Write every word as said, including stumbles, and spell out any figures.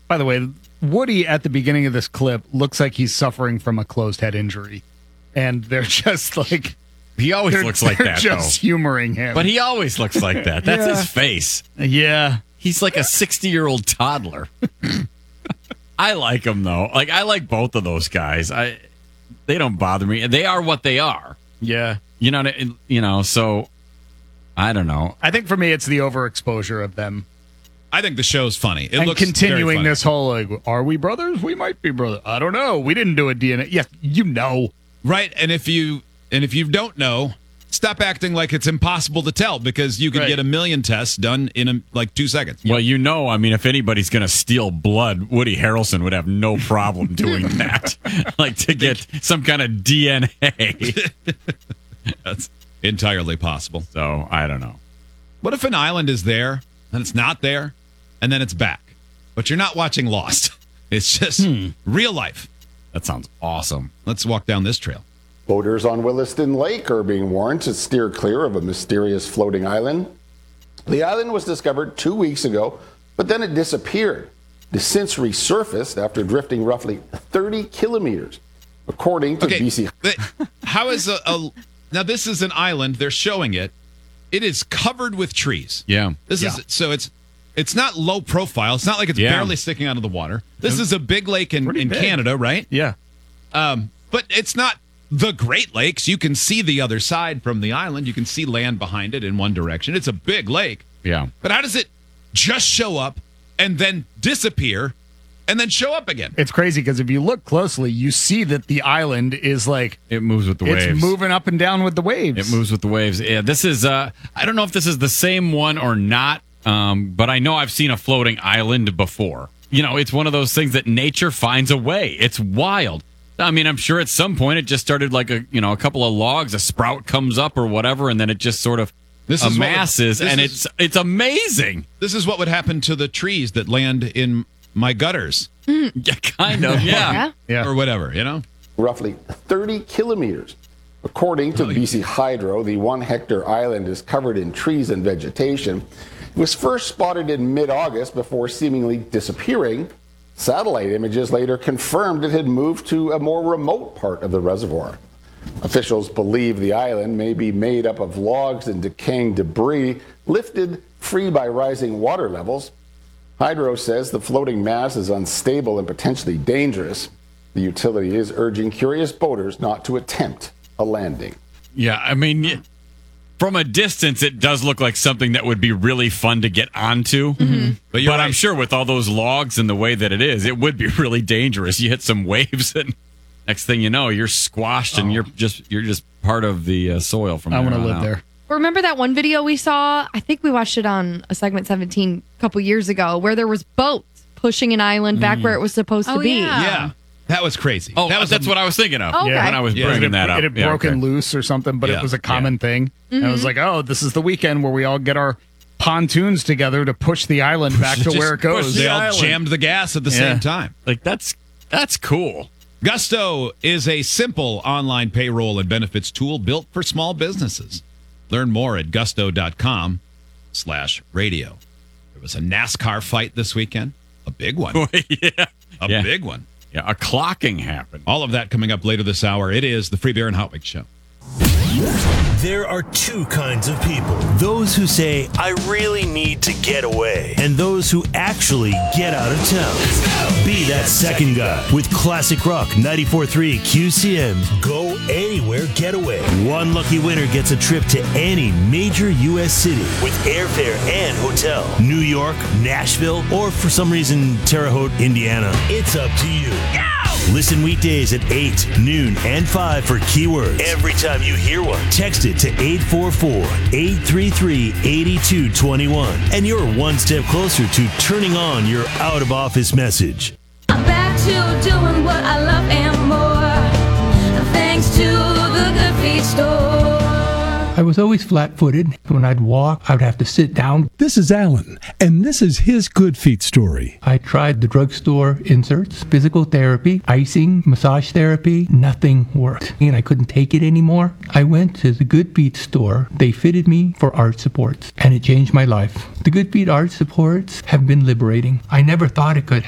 By the way, Woody at the beginning of this clip looks like he's suffering from a closed head injury. And they're just like... He always they're, looks like they're that, just though. humoring him. But he always looks like that. That's Yeah. his face. Yeah. He's like a sixty-year-old toddler. I like him, though. Like, I like both of those guys. I, They don't bother me. They are what they are. Yeah. You know, you know, so... I don't know. I think for me, it's the overexposure of them. I think the show's funny. It and looks continuing very funny. this whole, like, are we brothers? We might be brothers. I don't know. We didn't do a D N A. Yeah, you know. Right, and if you and if you don't know, stop acting like it's impossible to tell because you could Right. get a million tests done in a, like two seconds. Well, you know, I mean, if anybody's going to steal blood, Woody Harrelson would have no problem doing that. Like to get some kind of D N A. That's entirely possible. So, I don't know. What if an island is there and it's not there and then it's back? But you're not watching Lost. It's just Hmm. real life. That sounds awesome. Let's walk down this trail. Boaters on Williston Lake are being warned to steer clear of a mysterious floating island. The island was discovered two weeks ago, but then it disappeared. It has since resurfaced after drifting roughly thirty kilometers, according to Okay, B C. but how is a, a now? This is an island. They're showing it. It is covered with trees. Yeah. This Yeah. is so it's it's not low profile. It's not like it's Yeah. barely sticking out of the water. This is a big lake in, Pretty in big. Canada, right? Yeah. Um, but it's not the Great Lakes. You can see the other side from the island. You can see land behind it in one direction. It's a big lake. Yeah. But how does it just show up and then disappear and then show up again? It's crazy because if you look closely, you see that the island is like, It moves with the it's waves. moving up and down with the waves. It moves with the waves. Yeah, this is, uh, I don't know if this is the same one or not, um, but I know I've seen a floating island before. You know, it's one of those things that nature finds a way. It's wild. I mean, I'm sure at some point it just started like a, you know, a couple of logs, a sprout comes up or whatever, and then it just sort of This is what would- amasses, this and is- it's it's amazing. This is what would happen to the trees that land in my gutters Yeah, kind of, yeah. Yeah. Yeah. or whatever, you know? roughly thirty kilometers. According to B C Hydro, the one hectare island is covered in trees and vegetation. It was first spotted in mid-August before seemingly disappearing. Satellite images later confirmed it had moved to a more remote part of the reservoir. Officials believe the island may be made up of logs and decaying debris lifted free by rising water levels. Hydro says the floating mass is unstable and potentially dangerous. The utility is urging curious boaters not to attempt a landing. Yeah, I mean, y- from a distance, it does look like something that would be really fun to get onto. But But, you're I'm right. sure with all those logs and the way that it is, it would be really dangerous. You hit some waves, and next thing you know, you're squashed, and you're just you're just part of the uh, soil from. I there want to on live out. there. Remember that one video we saw? I think we watched it on a segment seventeen a couple years ago where there was boats pushing an island back where it was supposed to Oh, be. yeah. Yeah. That was crazy. Oh, that was that's a- what I was thinking of Okay. when I was Yeah. bringing it, that up. It had Yeah, broken okay. loose or something, but Yeah. it was a common thing. And Mm-hmm. it was like, oh, this is the weekend where we all get our pontoons together to push the island back to Just where it push goes. They the all island. jammed the gas at the Yeah. same time. Like that's that's cool. Gusto is a simple online payroll and benefits tool built for small businesses. Learn more at gusto.com slash radio. There was a NASCAR fight this weekend. A big one. yeah, A Yeah. big one. yeah. A clocking happened. All of that coming up later this hour. It is the Free Beer and Hot Wings Show. There are two kinds of people. Those who say, I really need to get away. And those who actually get out of town. Be that second guy with Classic Rock ninety-four point three Q C M. Go anywhere getaway. One lucky winner gets a trip to any major U S city with airfare and hotel. New York, Nashville, or for some reason, Terre Haute, Indiana. It's up to you. Listen weekdays at eight, noon, and five for keywords. Every time you hear one, text it to eight four four, eight three three, eight two two one. And you're one step closer to turning on your out-of-office message. I'm back to doing what I love and more. Thanks to the Good Feet store. I was always flat-footed. When I'd walk, I would have to sit down. This is Alan, and this is his Good Feet story. I tried the drugstore inserts, physical therapy, icing, massage therapy. Nothing worked, and I couldn't take it anymore. I went to the Good Feet store. They fitted me for arch supports, and it changed my life. The Good Feet arch supports have been liberating. I never thought it could